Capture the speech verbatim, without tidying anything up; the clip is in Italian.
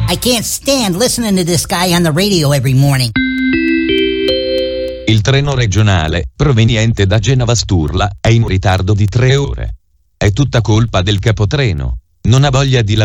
I can't stand listening to this guy on the radio every morning. Il treno regionale, proveniente da Genova Sturla, è in ritardo di tre ore. È tutta colpa del capotreno. Non ha voglia di lavorare.